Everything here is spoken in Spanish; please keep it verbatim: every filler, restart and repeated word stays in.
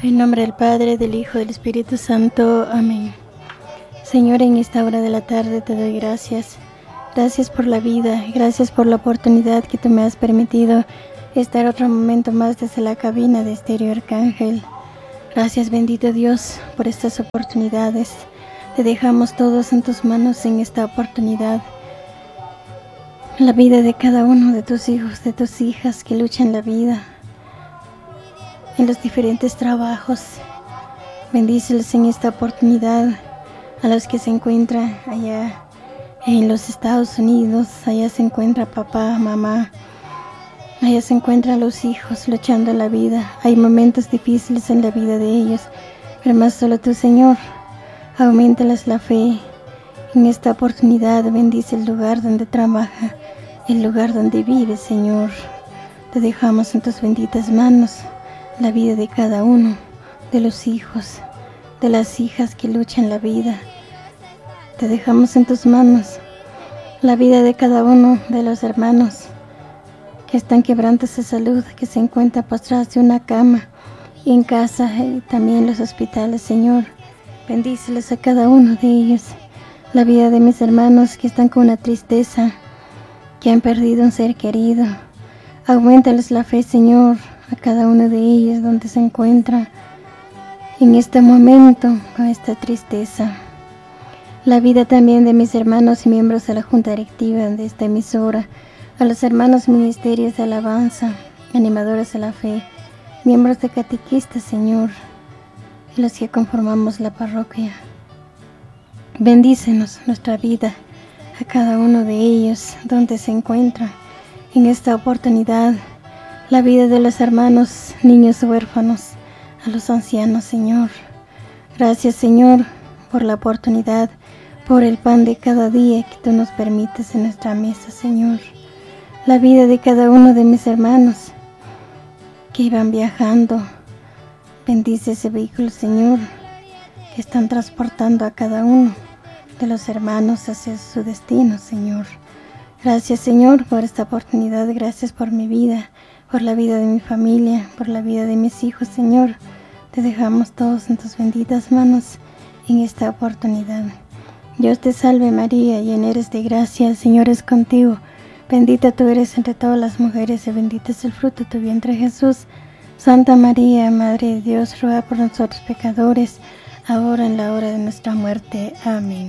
En nombre del Padre, del Hijo, del Espíritu Santo. Amén. Señor, en esta hora de la tarde te doy gracias. Gracias por la vida, gracias por la oportunidad que tú me has permitido estar otro momento más desde la cabina de Estéreo Arcángel. Gracias, bendito Dios, por estas oportunidades. Te dejamos todos en tus manos en esta oportunidad. La vida de cada uno de tus hijos, de tus hijas que luchan la vida en los diferentes trabajos. Bendíceles en esta oportunidad a los que se encuentran allá en los Estados Unidos. Allá se encuentra papá, mamá. Allá se encuentran los hijos luchando la vida. Hay momentos difíciles en la vida de ellos, pero más solo tu Señor, auméntales la fe. En esta oportunidad bendice el lugar donde trabaja, el lugar donde vive, Señor. Te dejamos en tus benditas manos la vida de cada uno, de los hijos, de las hijas que luchan la vida. Te dejamos en tus manos la vida de cada uno de los hermanos que están quebrantos de salud, que se encuentran postrados de una cama y en casa y también en los hospitales, Señor. Bendíceles a cada uno de ellos. La vida de mis hermanos que están con una tristeza, que han perdido un ser querido. Auméntales la fe, Señor, a cada uno de ellos donde se encuentra en este momento con esta tristeza. La vida también de mis hermanos y miembros de la Junta Directiva de esta emisora, a los hermanos ministerios de alabanza, animadores de la fe, miembros de catequistas, Señor, y los que conformamos la parroquia. Bendícenos nuestra vida, a cada uno de ellos donde se encuentra en esta oportunidad. La vida de los hermanos, niños huérfanos, a los ancianos, Señor. Gracias, Señor, por la oportunidad, por el pan de cada día que tú nos permites en nuestra mesa, Señor. La vida de cada uno de mis hermanos que iban viajando. Bendice ese vehículo, Señor, que están transportando a cada uno de los hermanos hacia su destino, Señor. Gracias, Señor, por esta oportunidad. Gracias por mi vida, por la vida de mi familia, por la vida de mis hijos, Señor. Te dejamos todos en tus benditas manos en esta oportunidad. Dios te salve María, llena eres de gracia, el Señor es contigo. Bendita tú eres entre todas las mujeres y bendito es el fruto de tu vientre, Jesús. Santa María, Madre de Dios, ruega por nosotros pecadores, ahora en la hora de nuestra muerte. Amén.